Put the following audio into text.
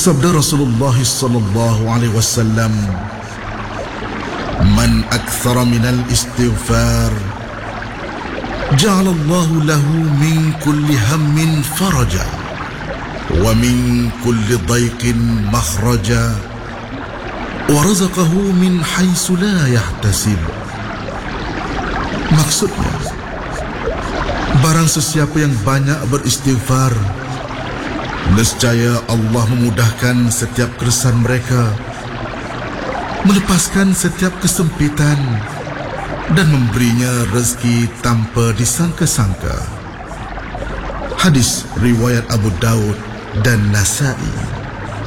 Sabda Rasulullah sallallahu alaihi wasallam, "Man akthara minal istighfar, ja'alallahu lahu min kulli hammin faraja, wa min kulli dayqin makhraja, wa razaqahu min haitsu la yahtasib." Maksudnya, barang sesiapa yang banyak beristighfar, nescaya Allah memudahkan setiap keresahan mereka, melepaskan setiap kesempitan, dan memberinya rezeki tanpa disangka-sangka. Hadis riwayat Abu Daud dan Nasa'i.